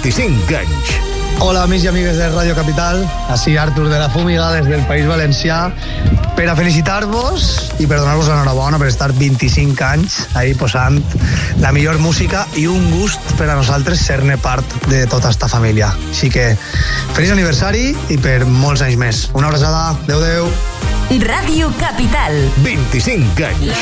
25 anys. Hola, amics i amigues de Radio Capital. Així Artur de la Fúmiga, des del País Valencià, per a felicitar-vos i per donar-vos l'enhorabona per estar 25 anys ahí posant la millor música i un gust per a nosaltres ser-ne part de tota esta família. Així que, feliç aniversari i per molts anys més. Una abraçada. Adéu, adéu. Ràdio Capital. 25 anys.